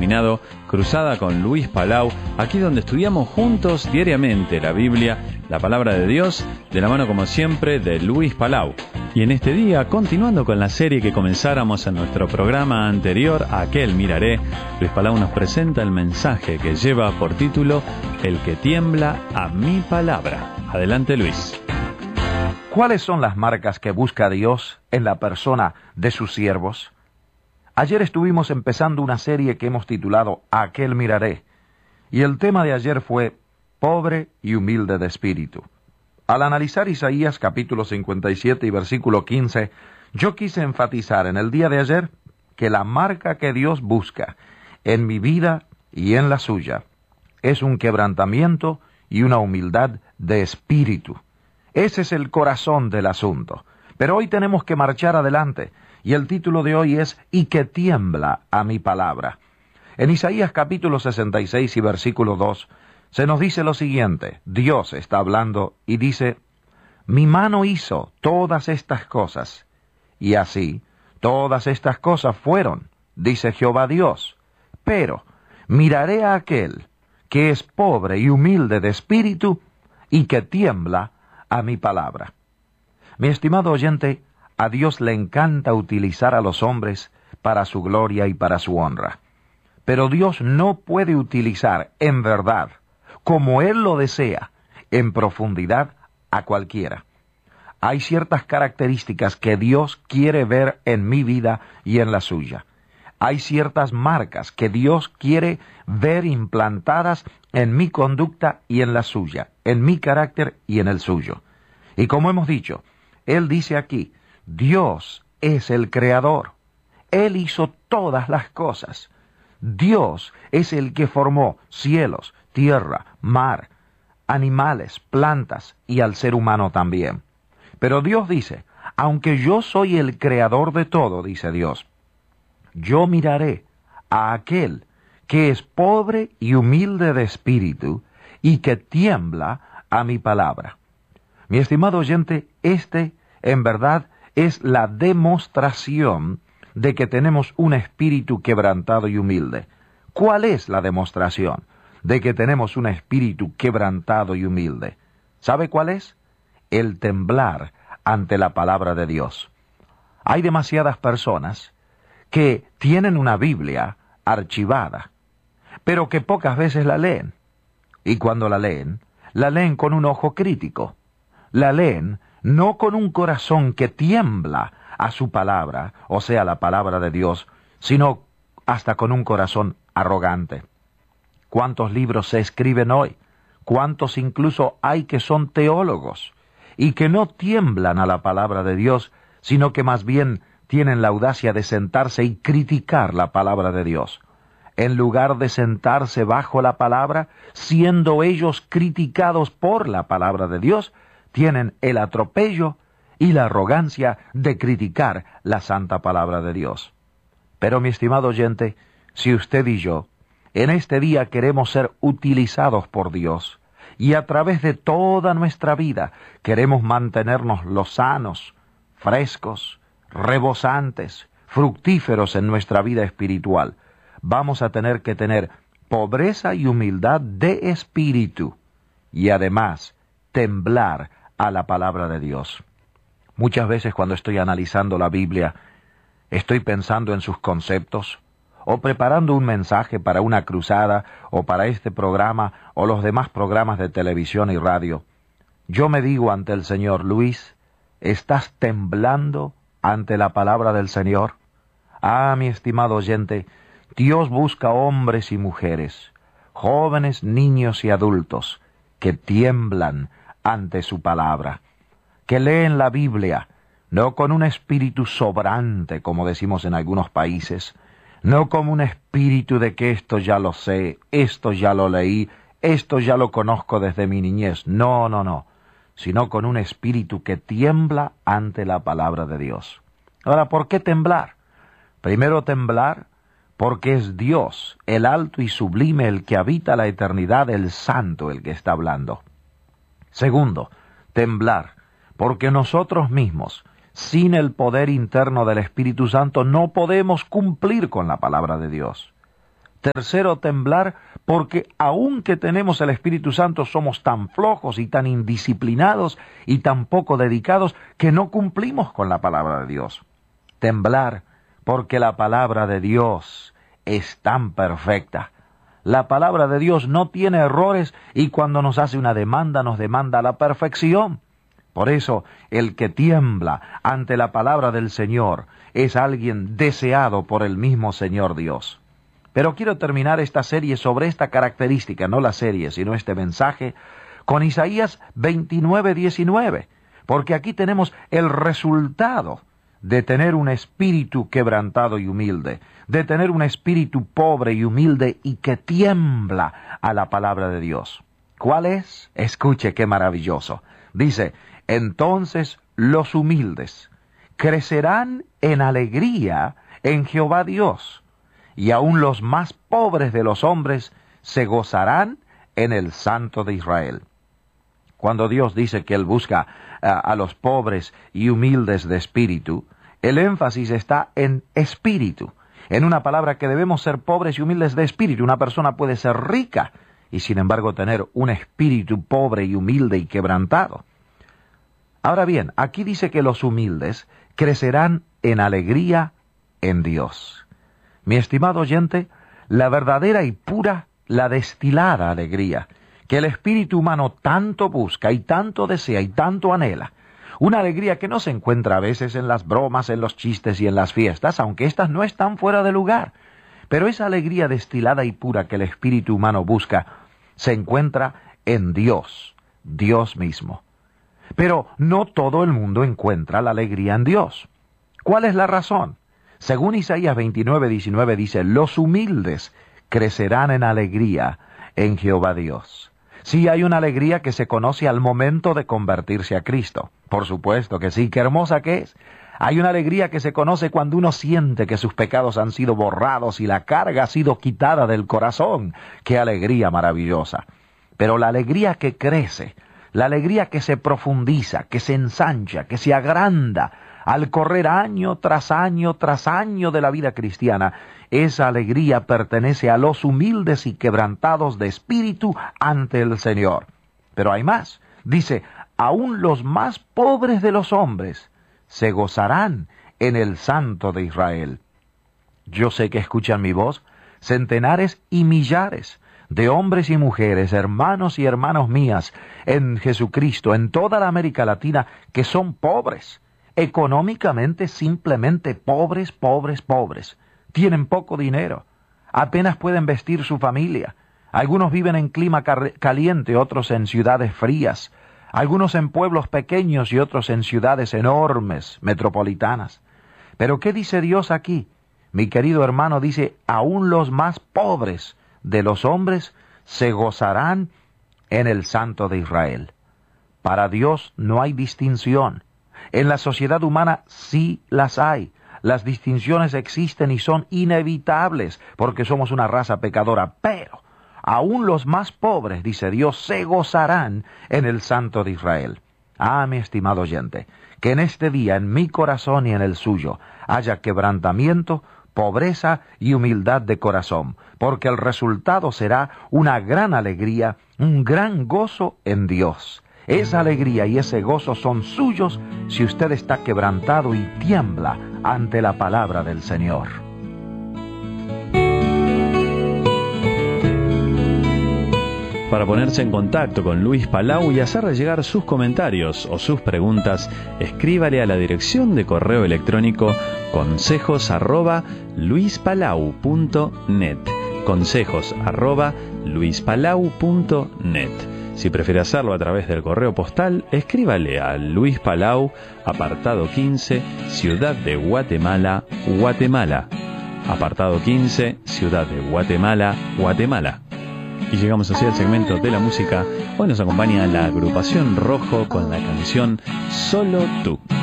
denominado Cruzada con Luis Palau, aquí donde estudiamos juntos diariamente la Biblia, la Palabra de Dios, de la mano como siempre de Luis Palau. Y en este día, continuando con la serie que comenzáramos en nuestro programa anterior, Aquel Miraré, Luis Palau nos presenta el mensaje que lleva por título El que tiembla a mi palabra. Adelante, Luis. ¿Cuáles son las marcas que busca Dios en la persona de sus siervos? Ayer estuvimos empezando una serie que hemos titulado Aquel Miraré, y el tema de ayer fue pobre y humilde de espíritu. Al analizar Isaías capítulo 57 y versículo 15, yo quise enfatizar en el día de ayer que la marca que Dios busca en mi vida y en la suya es un quebrantamiento y una humildad de espíritu. Ese es el corazón del asunto. Pero hoy tenemos que marchar adelante, y el título de hoy es Y que tiembla a mi palabra. En Isaías capítulo 66 y versículo 2, se nos dice lo siguiente. Dios está hablando y dice: Mi mano hizo todas estas cosas, y así todas estas cosas fueron, dice Jehová Dios. Pero miraré a aquel que es pobre y humilde de espíritu, y que tiembla a mi palabra. Mi estimado oyente, a Dios le encanta utilizar a los hombres para su gloria y para su honra. Pero Dios no puede utilizar en verdad, como Él lo desea, en profundidad a cualquiera. Hay ciertas características que Dios quiere ver en mi vida y en la suya. Hay ciertas marcas que Dios quiere ver implantadas en mi conducta y en la suya, en mi carácter y en el suyo. Y como hemos dicho, Él dice aquí, Dios es el Creador. Él hizo todas las cosas. Dios es el que formó cielos, tierra, mar, animales, plantas y al ser humano también. Pero Dios dice, aunque yo soy el Creador de todo, dice Dios, yo miraré a aquel que es pobre y humilde de espíritu y que tiembla a mi palabra. Mi estimado oyente, en verdad, es la demostración de que tenemos un espíritu quebrantado y humilde. ¿Cuál es la demostración de que tenemos un espíritu quebrantado y humilde? ¿Sabe cuál es? El temblar ante la palabra de Dios. Hay demasiadas personas que tienen una Biblia archivada, pero que pocas veces la leen. Y cuando la leen con un ojo crítico. La leen no con un corazón que tiembla a su palabra, o sea, la palabra de Dios, sino hasta con un corazón arrogante. ¿Cuántos libros se escriben hoy? ¿Cuántos incluso hay que son teólogos y que no tiemblan a la palabra de Dios, sino que más bien tienen la audacia de sentarse y criticar la palabra de Dios? En lugar de sentarse bajo la palabra, siendo ellos criticados por la palabra de Dios, tienen el atropello y la arrogancia de criticar la santa palabra de Dios. Pero mi estimado oyente, si usted y yo en este día queremos ser utilizados por Dios, y a través de toda nuestra vida queremos mantenernos lozanos, frescos, rebosantes, fructíferos en nuestra vida espiritual, vamos a tener que tener pobreza y humildad de espíritu, y además temblar a la palabra de Dios. Muchas veces cuando estoy analizando la Biblia, estoy pensando en sus conceptos, o preparando un mensaje para una cruzada, o para este programa, o los demás programas de televisión y radio. Yo me digo ante el Señor: Luis, ¿estás temblando ante la palabra del Señor? Ah, mi estimado oyente, Dios busca hombres y mujeres, jóvenes, niños y adultos, que tiemblan ante su palabra, que leen la Biblia, no con un espíritu sobrante, como decimos en algunos países, no como un espíritu de que esto ya lo sé, esto ya lo leí, esto ya lo conozco desde mi niñez. No, sino con un espíritu que tiembla ante la palabra de Dios. Ahora, ¿por qué temblar? Primero, temblar porque es Dios, el alto y sublime, el que habita la eternidad, el santo, el que está hablando. Segundo, temblar porque nosotros mismos, sin el poder interno del Espíritu Santo, no podemos cumplir con la palabra de Dios. Tercero, temblar porque aunque tenemos el Espíritu Santo somos tan flojos y tan indisciplinados y tan poco dedicados que no cumplimos con la palabra de Dios. Temblar porque la palabra de Dios es tan perfecta. La palabra de Dios no tiene errores y cuando nos hace una demanda nos demanda la perfección. Por eso, el que tiembla ante la palabra del Señor es alguien deseado por el mismo Señor Dios. Pero quiero terminar esta serie sobre esta característica, no la serie, sino este mensaje, con Isaías 29:19, porque aquí tenemos el resultado de tener un espíritu quebrantado y humilde, de tener un espíritu pobre y humilde y que tiembla a la palabra de Dios. ¿Cuál es? Escuche qué maravilloso. Dice, entonces los humildes crecerán en alegría en Jehová Dios, y aun los más pobres de los hombres se gozarán en el Santo de Israel. Cuando Dios dice que Él busca a los pobres y humildes de espíritu, el énfasis está en espíritu. En una palabra que debemos ser pobres y humildes de espíritu. Una persona puede ser rica y sin embargo tener un espíritu pobre y humilde y quebrantado. Ahora bien, aquí dice que los humildes crecerán en alegría en Dios. Mi estimado oyente, la verdadera y pura, la destilada alegría, que el espíritu humano tanto busca y tanto desea y tanto anhela, una alegría que no se encuentra a veces en las bromas, en los chistes y en las fiestas, aunque éstas no están fuera de lugar, pero esa alegría destilada y pura que el espíritu humano busca, se encuentra en Dios, Dios mismo. Pero no todo el mundo encuentra la alegría en Dios. ¿Cuál es la razón? Según Isaías 29:19 dice, los humildes crecerán en alegría en Jehová Dios. Sí hay una alegría que se conoce al momento de convertirse a Cristo. Por supuesto que sí, qué hermosa que es. Hay una alegría que se conoce cuando uno siente que sus pecados han sido borrados y la carga ha sido quitada del corazón. ¡Qué alegría maravillosa! Pero la alegría que crece, la alegría que se profundiza, que se ensancha, que se agranda, al correr año tras año tras año de la vida cristiana, esa alegría pertenece a los humildes y quebrantados de espíritu ante el Señor. Pero hay más. Dice, aun los más pobres de los hombres se gozarán en el Santo de Israel. Yo sé que escuchan mi voz centenares y millares de hombres y mujeres, hermanos y hermanas mías, en Jesucristo, en toda la América Latina, que son pobres. Económicamente simplemente pobres, pobres, pobres. Tienen poco dinero. Apenas pueden vestir su familia. Algunos viven en clima caliente, otros en ciudades frías. Algunos en pueblos pequeños y otros en ciudades enormes, metropolitanas. Pero ¿qué dice Dios aquí? Mi querido hermano dice, aún los más pobres de los hombres se gozarán en el Santo de Israel. Para Dios no hay distinción. En la sociedad humana sí las hay. Las distinciones existen y son inevitables porque somos una raza pecadora. Pero aún los más pobres, dice Dios, se gozarán en el Santo de Israel. Ah, mi estimado oyente, que en este día, en mi corazón y en el suyo, haya quebrantamiento, pobreza y humildad de corazón, porque el resultado será una gran alegría, un gran gozo en Dios. Esa alegría y ese gozo son suyos si usted está quebrantado y tiembla ante la palabra del Señor. Para ponerse en contacto con Luis Palau y hacerle llegar sus comentarios o sus preguntas, escríbale a la dirección de correo electrónico consejos@luispalau.net. consejos@luispalau.net. Si prefiere hacerlo a través del correo postal, escríbale a Luis Palau, apartado 15, Ciudad de Guatemala, Guatemala. Apartado 15, Ciudad de Guatemala, Guatemala. Y llegamos así al segmento de la música. Hoy nos acompaña la agrupación Rojo con la canción Solo Tú.